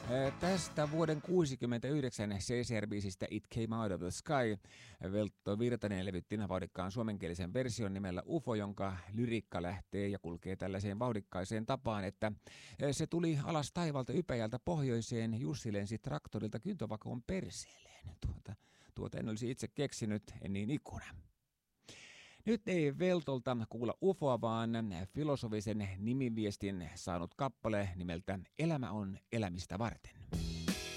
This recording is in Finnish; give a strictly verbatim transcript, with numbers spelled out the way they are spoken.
Tästä vuoden kuusikymmentäyhdeksän C C R-biisistä It Came Out of the Sky Veltto Virtanen levytti vauhdikkaan suomenkielisen version nimellä U F O, jonka lyriikka lähtee ja kulkee tällaiseen vauhdikkaiseen tapaan, että se tuli alas taivalta ypäjältä pohjoiseen, Jussi lensi traktorilta kyntövakoon perseelleen. Tuota, tuota en olisi itse keksinyt, en niin ikuna. Nyt ei Veltolta kuulla U F Oa, vaan filosofisen nimiviestin saanut kappale nimeltä Elämä on elämistä varten.